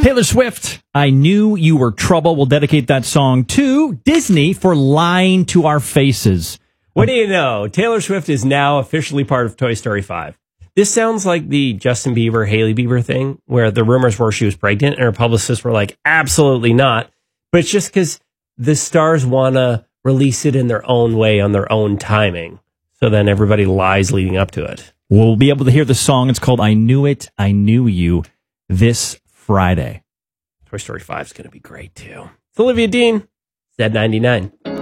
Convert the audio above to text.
Taylor Swift, I Knew You Were Trouble. We'll dedicate that song to Disney for lying to our faces. What do you know? Taylor Swift is now officially part of Toy Story 5. This sounds like the Justin Bieber, Hailey Bieber thing, where the rumors were she was pregnant and her publicists were like, absolutely not. But it's just because the stars want to release it in their own way on their own timing. So then everybody lies leading up to it. We'll be able to hear the song. It's called I Knew It, I Knew You this Friday. Toy Story 5 is going to be great, too. It's Olivia Dean, Z99.